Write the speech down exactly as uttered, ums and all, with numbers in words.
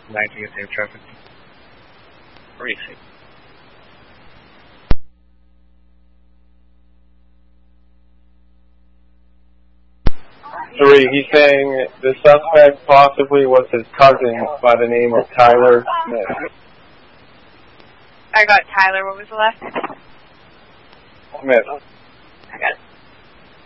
nineteen at safe traffic. Pretty safe. Three, he's saying the suspect possibly was his cousin by the name of Tyler Smith. I got Tyler, what was the last name? Smith. I got it.